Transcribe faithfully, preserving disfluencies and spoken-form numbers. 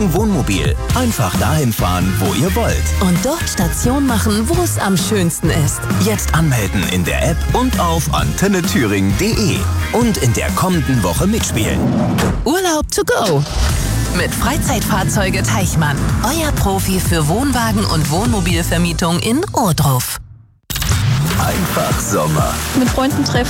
Wohnmobil. Einfach dahin fahren, wo ihr wollt. Und dort Station machen, wo es am schönsten ist. Jetzt anmelden in der App und auf antenne thüringen punkt de. Und in der kommenden Woche mitspielen. Urlaub to go. Mit Freizeitfahrzeuge Teichmann. Euer Profi für Wohnwagen- und Wohnmobilvermietung in Ohrdruf. Einfach Sommer. Mit Freunden treffen.